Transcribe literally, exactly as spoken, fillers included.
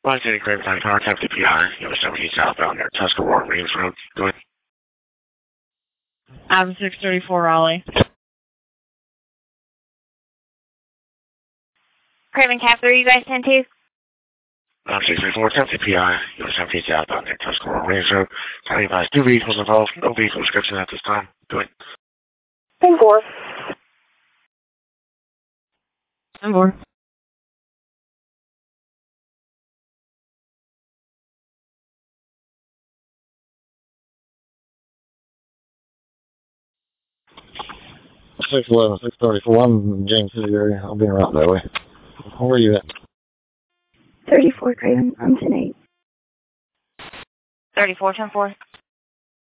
Light City Craven County Car, Temp P I, U S seventeen southbound near Tuscarora, Williams Road. Go ahead. I'm six thirty-four Raleigh. Craven Cab three, you guys ten two? I'm six thirty-four, Temp P I, U S seventeen southbound near Tuscarora, Williams Road. County advised two vehicles involved, no vehicle description at this time. Go ahead. ten four. ten four. six eleven, six thirty-four. I'm in the James City area. I'll be around that way. Where are you at? thirty-four Craven, I'm ten eight. thirty-four ten four.